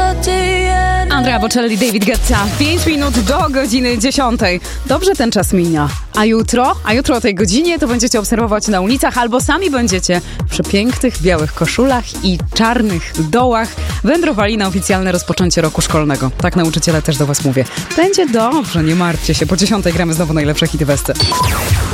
Andrea Bocelli, David Guetta. 5 minut do godziny 10. Dobrze ten czas mija. A jutro o tej godzinie to będziecie obserwować na ulicach albo sami będziecie w przepięknych białych koszulach i czarnych dołach wędrowali na oficjalne rozpoczęcie roku szkolnego. Tak, nauczyciele, też do was mówię. Będzie dobrze, nie martwcie się. Po 10 gramy znowu najlepsze hity Westy.